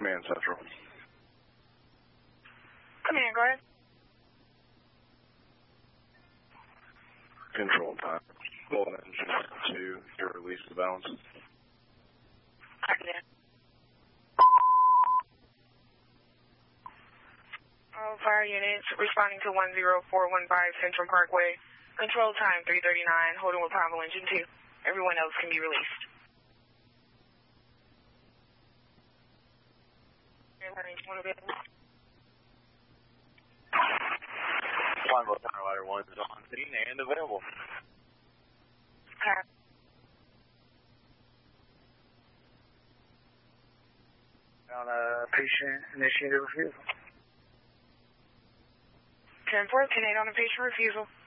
Command Central. Command, go ahead. Control time. Full engine to your release the balance. Copy that. All fire units responding to 10415 Central Parkway. Control time 3:39. Holding with Bravo engine 2. Everyone else can be released. Flying Tower Ladder 1 is on scene and available. Okay. On a patient initiated refusal. 10-4, 10-8 on a patient refusal.